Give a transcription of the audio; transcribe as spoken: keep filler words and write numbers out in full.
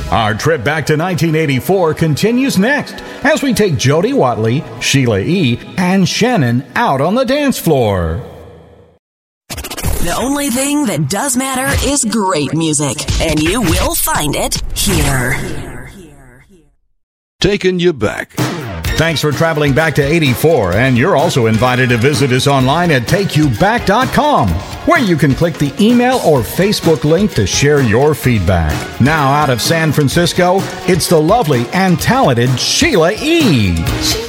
Our trip back to nineteen eighty-four continues next as we take Jody Watley, Sheila E., and Shannon out on the dance floor. The only thing that does matter is great music, and you will find it here. Taking you back. Thanks for traveling back to eighty-four, and you're also invited to visit us online at take you back dot com, where you can click the email or Facebook link to share your feedback. Now out of San Francisco, it's the lovely and talented Sheila E.